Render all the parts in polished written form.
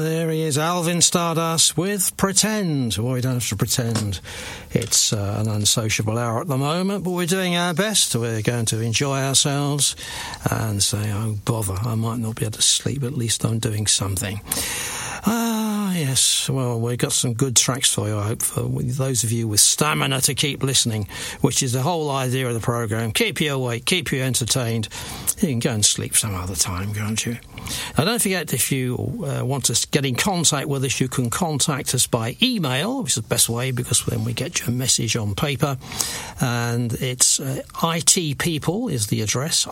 There he is, Alvin Stardust with Pretend. Well, we don't have to pretend it's an unsociable hour at the moment, but we're doing our best. We're going to enjoy ourselves and say, oh, bother, I might not be able to sleep, at least I'm doing something. Yes, well, we've got some good tracks for you, I hope, for those of you with stamina to keep listening, which is the whole idea of the programme. Keep you awake, keep you entertained. You can go and sleep some other time, can't you? Now, don't forget, if you want to get in contact with us, you can contact us by email, which is the best way, because then we get your message on paper. And it's itpeople is the address,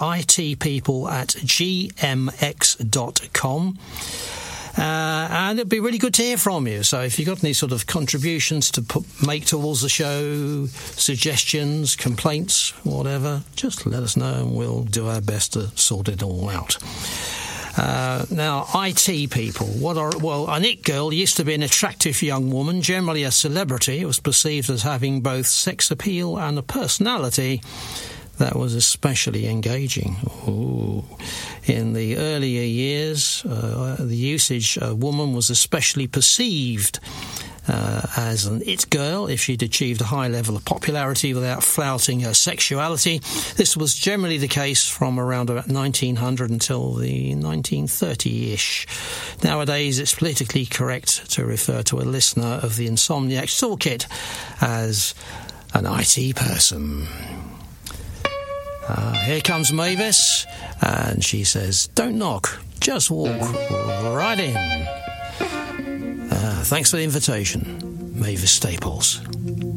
itpeople@gmx.com. And it'd be really good to hear from you. So if you've got any sort of contributions to make towards the show, suggestions, complaints, whatever, just let us know and we'll do our best to sort it all out. Now, IT people, an it girl used to be an attractive young woman, generally a celebrity. It was perceived as having both sex appeal and a personality that was especially engaging. Ooh. In the earlier years, the usage, a woman was especially perceived as an it girl if she'd achieved a high level of popularity without flouting her sexuality. This was generally the case from around about 1900 until the 1930-ish. Nowadays, it's politically correct to refer to a listener of the Insomniacs Toolkit as an IT person. Here comes Mavis, and she says, don't knock, just walk right in. Thanks for the invitation, Mavis Staples.